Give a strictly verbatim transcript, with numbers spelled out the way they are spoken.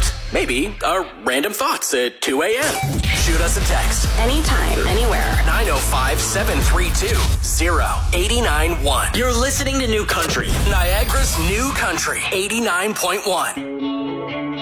about maybe our random thoughts at two a.m. Shoot us a text. Anytime, anywhere. nine oh five, seven three two, oh eight nine one. You're listening to New Country, Niagara's New Country, eighty-nine point one.